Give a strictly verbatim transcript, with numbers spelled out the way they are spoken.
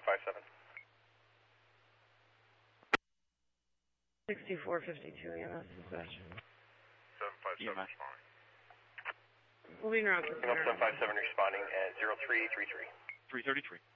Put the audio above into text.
five seven. sixty-four fifty-two E M S dispatch. seven five seven responding. Moving around to seven five seven responding at zero three three three. three thirty-three.